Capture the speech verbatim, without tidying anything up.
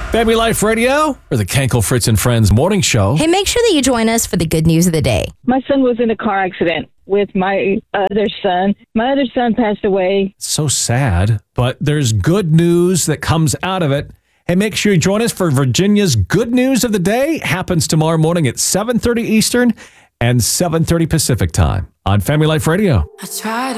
Family Life Radio, or the Kenkel Fritz and Friends morning show. Hey, make sure that you join us for the good news of the day. My son was in a car accident with my other son. My other son passed away. So sad, but there's good news that comes out of it. Hey, make sure you join us for Virginia's Good News of the Day. Happens tomorrow morning at seven thirty Eastern and seven thirty Pacific time on Family Life Radio. I tried